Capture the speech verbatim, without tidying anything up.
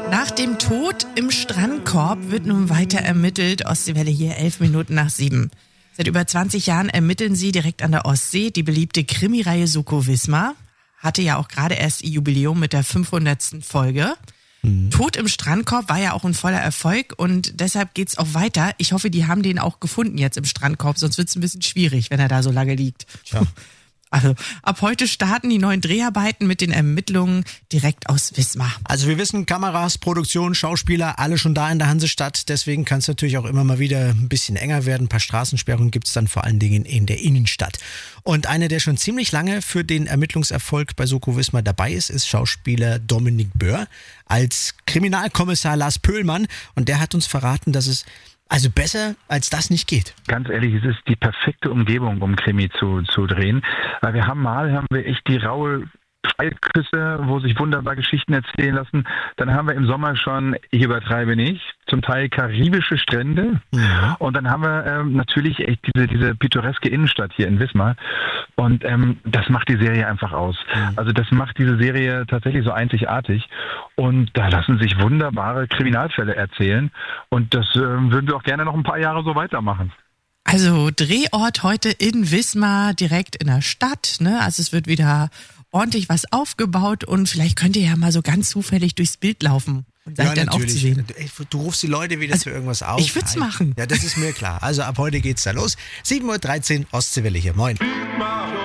Nach dem Tod im Strandkorb wird nun weiter ermittelt. Ostseewelle hier, elf Minuten nach sieben. Seit über zwanzig Jahren ermitteln sie direkt an der Ostsee. Die beliebte Krimireihe Soko Wismar hatte ja auch gerade erst ihr Jubiläum mit der fünfhundertsten Folge. Mhm. Tod im Strandkorb war ja auch ein voller Erfolg und deshalb geht's auch weiter. Ich hoffe, die haben den auch gefunden jetzt im Strandkorb, sonst wird's ein bisschen schwierig, wenn er da so lange liegt. Tja. Also ab heute starten die neuen Dreharbeiten mit den Ermittlungen direkt aus Wismar. Also wir wissen, Kameras, Produktion, Schauspieler, alle schon da in der Hansestadt. Deswegen kann es natürlich auch immer mal wieder ein bisschen enger werden. Ein paar Straßensperrungen gibt es dann vor allen Dingen in der Innenstadt. Und einer, der schon ziemlich lange für den Ermittlungserfolg bei Soko Wismar dabei ist, ist Schauspieler Dominik Böhr als Kriminalkommissar Lars Pöhlmann. Und der hat uns verraten, dass es also besser als das nicht geht. Ganz ehrlich, es ist die perfekte Umgebung, um Krimi zu, zu drehen. Weil wir haben mal, haben wir echt die raue Freiküste, wo sich wunderbar Geschichten erzählen lassen. Dann haben wir im Sommer schon, ich übertreibe nicht, zum Teil karibische Strände. Ja. Und dann haben wir ähm, natürlich echt diese, diese pittoreske Innenstadt hier in Wismar. Und ähm, das macht die Serie einfach aus. Mhm. Also das macht diese Serie tatsächlich so einzigartig. Und da lassen sich wunderbare Kriminalfälle erzählen. Und das äh, würden wir auch gerne noch ein paar Jahre so weitermachen. Also Drehort heute in Wismar, direkt in der Stadt, ne? Also es wird wieder ordentlich was aufgebaut und vielleicht könnt ihr ja mal so ganz zufällig durchs Bild laufen und seid ja, dann natürlich. auch zu sehen. Du rufst die Leute wieder also, für irgendwas auf. Ich würde es machen. Ja, das ist mir klar. Also ab heute geht's da los. sieben Uhr dreizehn, Ostseewelle hier. Moin.